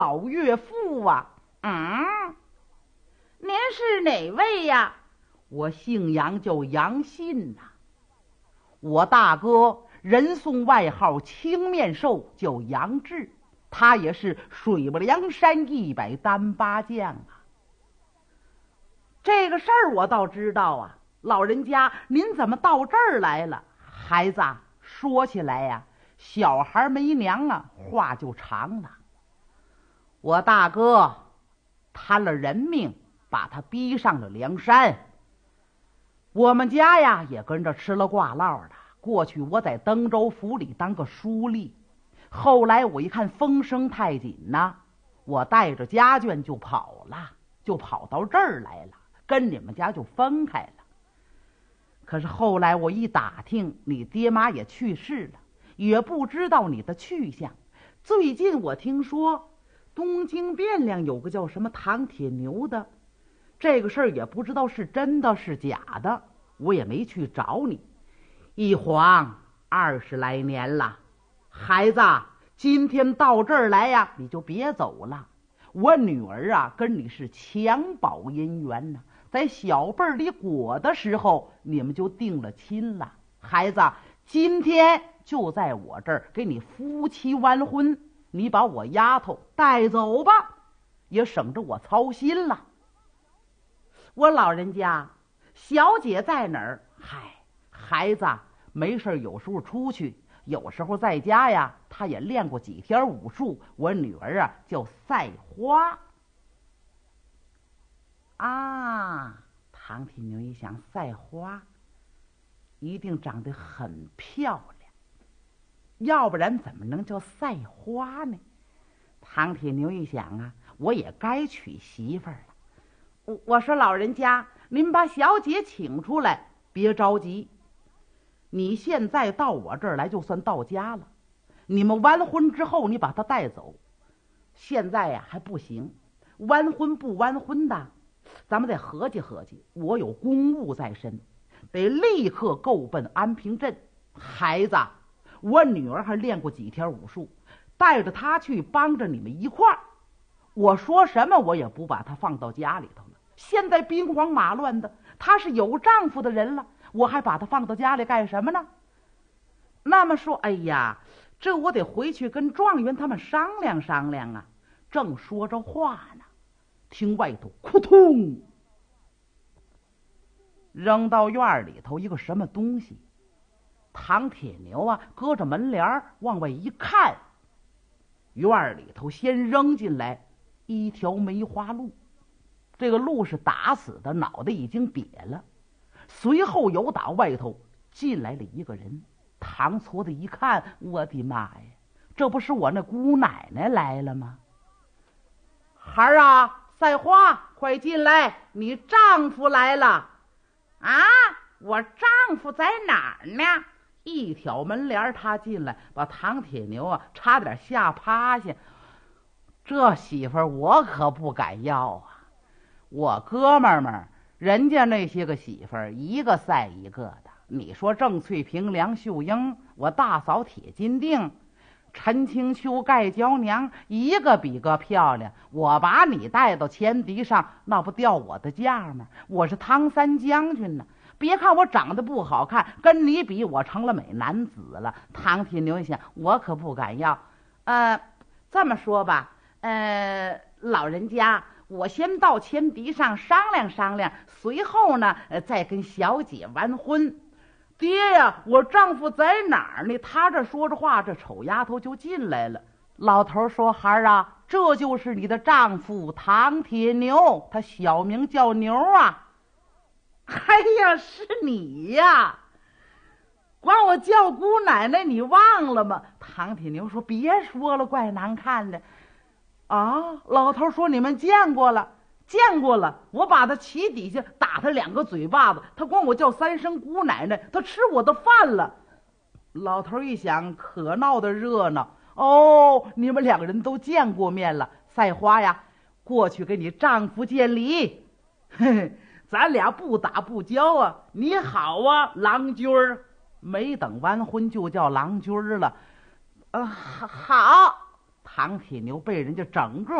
老岳父啊。 您是哪位呀？ 我姓杨，叫杨信呐。我大哥人送外号青面兽，叫杨志，他也是水泊梁山100单八将啊。这个事儿我倒知道啊，老人家您怎么到这儿来了？孩子啊，说起来呀，小孩没娘啊，话就长了。我大哥贪了人命，把他逼上了梁山。我们家呀也跟着吃了挂烙的。过去我在登州府里当个书吏，后来我一看风声太紧呐，我带着家眷就跑了，就跑到这儿来了，跟你们家就分开了。可是后来我一打听，你爹妈也去世了，也不知道你的去向。最近我听说东京汴梁有个叫什么唐铁牛的，这个事儿也不知道是真的是假的，我也没去找你。一晃20来年了，孩子，今天到这儿来呀，你就别走了。我女儿啊，跟你是襁褓姻缘呢，在小辈里裹的时候，你们就定了亲了。孩子，今天就在我这儿给你夫妻完婚，你把我丫头带走吧，也省着我操心了。我老人家，小姐在哪儿？孩子没事有时候出去，有时候在家呀，她也练过几天武术。我女儿啊叫赛花啊。唐铁牛一想，赛花一定长得很漂亮，要不然怎么能叫赛花呢？唐铁牛一想啊，我也该娶媳妇儿了。我说老人家，您把小姐请出来，别着急。你现在到我这儿来就算到家了，你们完婚之后你把她带走，现在呀还不行，完婚不完婚的，咱们得合计合计。我有公务在身，得立刻够奔安平镇。孩子，我女儿还练过几天武术，带着她去帮着你们一块儿。我说什么我也不把她放到家里头了，现在兵荒马乱的，她是有丈夫的人了，我还把她放到家里干什么呢？那么说，哎呀，这我得回去跟状元他们商量商量啊。正说着话呢，听外头扑通扔到院里头一个什么东西。唐铁牛啊搁着门帘往外一看，院里头先扔进来一条梅花鹿，这个鹿是打死的，脑袋已经瘪了。随后有打外头进来了一个人。唐矬子一看，我的妈呀，这不是我那姑奶奶来了吗？孩儿啊，赛花，快进来，你丈夫来了。 啊，我丈夫在哪儿呢？ 一挑门帘，他进来，把唐铁牛啊差点吓趴下。这媳妇儿我可不敢要啊！我哥们们人家那些个媳妇儿一个赛一个的，你说郑翠萍、梁秀英，我大嫂铁金锭、陈清秋、盖娇娘，一个比个漂亮。我把你带到前敌上，那不掉我的价吗？我是汤三将军呢，别看我长得不好看，跟你比我成了美男子了。唐铁牛一想，我可不敢要。这么说吧，老人家，我先到前敌上商量商量，随后呢再跟小姐完婚。爹呀，我丈夫在哪儿呢？他这说着话，这丑丫头就进来了。老头说，孩儿啊，这就是你的丈夫唐铁牛，他小名叫牛啊。 哎呀，是你呀，管我叫姑奶奶，你忘了吗？ 唐铁牛说，别说了，怪难看的啊。老头说，你们见过了，见过了，我把他旗底下打他2个嘴巴子，他管我叫3声姑奶奶，他吃我的饭了。老头一想，可闹得热闹哦，你们2个人都见过面了。赛花呀，过去给你丈夫见礼。嘿嘿，咱俩不打不交啊。你好啊，郎君儿。没等完婚就叫郎君儿了。 好。 唐铁牛被人家整个